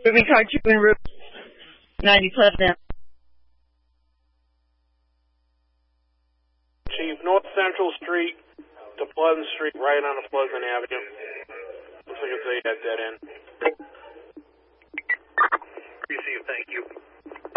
Moving car 2 en route 90 Pleasant. Chief, North Central Street to Pleasant Street, right on Pleasant Avenue. Looks like it's a dead end. Receive, thank you.